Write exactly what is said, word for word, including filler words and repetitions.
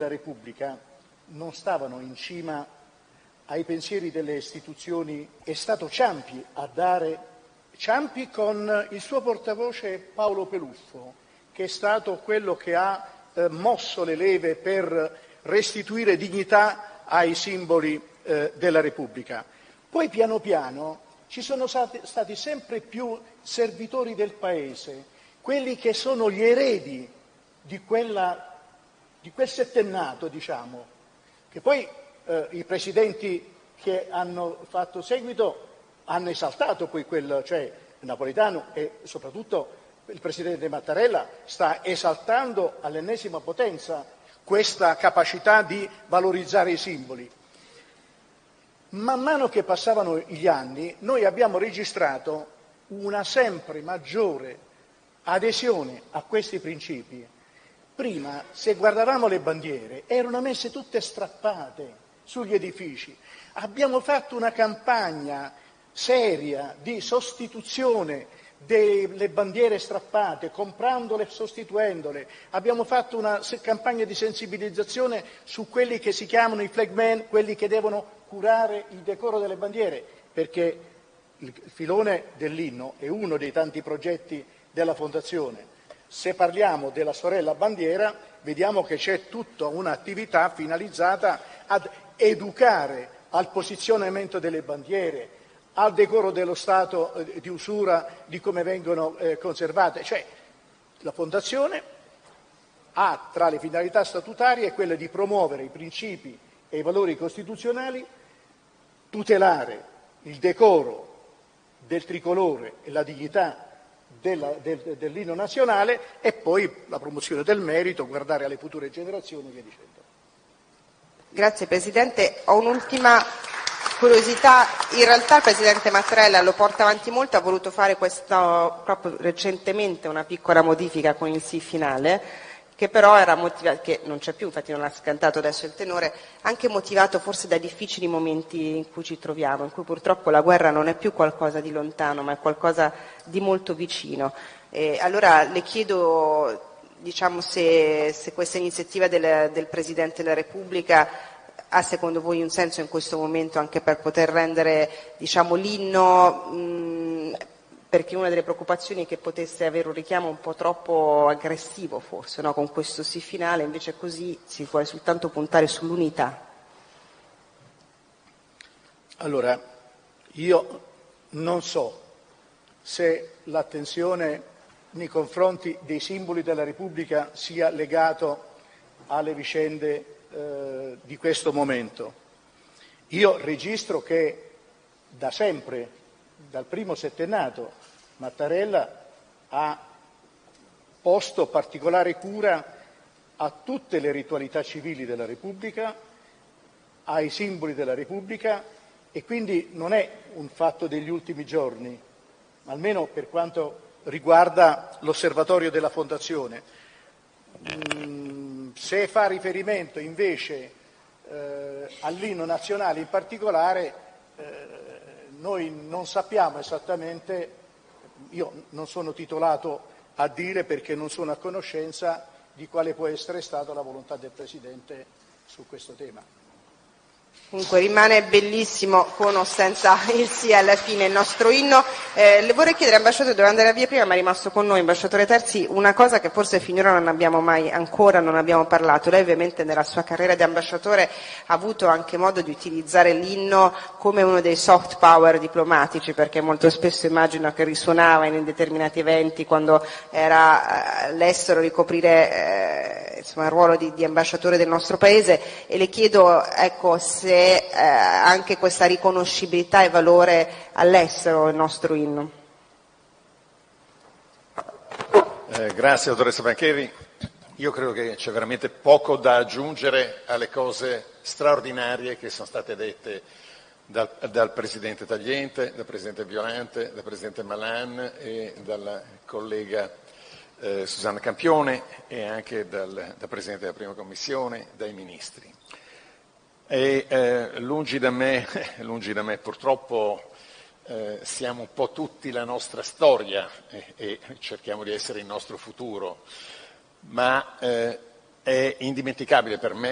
della Repubblica non stavano in cima ai pensieri delle istituzioni. È stato Ciampi a dare, Ciampi con il suo portavoce Paolo Peluffo, che è stato quello che ha eh, mosso le leve per restituire dignità ai simboli eh, della Repubblica. Poi piano piano ci sono stati, stati sempre più servitori del Paese, quelli che sono gli eredi di, quella, di quel settennato, diciamo, che poi eh, i presidenti che hanno fatto seguito hanno esaltato poi quel, cioè Napolitano e soprattutto il presidente Mattarella sta esaltando all'ennesima potenza questa capacità di valorizzare i simboli. Man mano che passavano gli anni, noi abbiamo registrato una sempre maggiore adesione a questi principi. Prima, se guardavamo le bandiere, erano messe tutte strappate sugli edifici. Abbiamo fatto una campagna seria di sostituzione delle bandiere strappate, comprandole e sostituendole. Abbiamo fatto una campagna di sensibilizzazione su quelli che si chiamano i flagman, quelli che devono curare il decoro delle bandiere, perché il filone dell'inno è uno dei tanti progetti della Fondazione. Se parliamo della sorella bandiera, vediamo che c'è tutta un'attività finalizzata ad educare al posizionamento delle bandiere, al decoro dello Stato eh, di usura, di come vengono eh, conservate. Cioè, la Fondazione ha tra le finalità statutarie quella di promuovere i principi e i valori costituzionali, tutelare il decoro del tricolore e la dignità della, del, dell'inno nazionale e poi la promozione del merito, guardare alle future generazioni e via dicendo. Grazie Presidente. Ho un'ultima curiosità. In realtà il Presidente Mattarella lo porta avanti molto, ha voluto fare questo, proprio recentemente una piccola modifica con il sì finale, che però era motivato, che non c'è più, infatti non ha scantato adesso il tenore, anche motivato forse dai difficili momenti in cui ci troviamo, in cui purtroppo la guerra non è più qualcosa di lontano, ma è qualcosa di molto vicino. E allora le chiedo, diciamo, se, se questa iniziativa del, del Presidente della Repubblica ha secondo voi un senso in questo momento anche per poter rendere, diciamo, l'inno, mh, perché una delle preoccupazioni è che potesse avere un richiamo un po' troppo aggressivo forse, no? Con questo sì finale, invece così si vuole soltanto puntare sull'unità. Allora, io non so se l'attenzione nei confronti dei simboli della Repubblica sia legato alle vicende eh, di questo momento. Io registro che da sempre, dal primo settennato, Mattarella ha posto particolare cura a tutte le ritualità civili della Repubblica, ai simboli della Repubblica, e quindi non è un fatto degli ultimi giorni, almeno per quanto riguarda l'osservatorio della Fondazione. Mm, se fa riferimento invece eh, all'inno nazionale in particolare, eh, noi non sappiamo esattamente, io non sono titolato a dire perché non sono a conoscenza di quale può essere stata la volontà del Presidente su questo tema. Comunque rimane bellissimo con o senza il sì alla fine il nostro inno. Eh, le vorrei chiedere, ambasciatore, doveva andare via prima ma è rimasto con noi, ambasciatore Terzi, una cosa che forse finora non abbiamo mai, ancora non abbiamo parlato. Lei ovviamente nella sua carriera di ambasciatore ha avuto anche modo di utilizzare l'inno come uno dei soft power diplomatici, perché molto spesso immagino che risuonava in determinati eventi quando era eh, all'estero ricoprire eh, insomma, il ruolo di, di ambasciatore del nostro Paese, e le chiedo ecco se Eh, anche questa riconoscibilità e valore all'estero il nostro inno. Eh, grazie dottoressa Bancheri. Io credo che c'è veramente poco da aggiungere alle cose straordinarie che sono state dette dal, dal Presidente Tagliente, dal Presidente Violante, dal Presidente Malan e dalla collega eh, Susanna Campione e anche dal, dal Presidente della Prima Commissione, dai Ministri. E eh, lungi da me, lungi da me purtroppo eh, siamo un po' tutti la nostra storia e, e cerchiamo di essere il nostro futuro, ma eh, è indimenticabile per me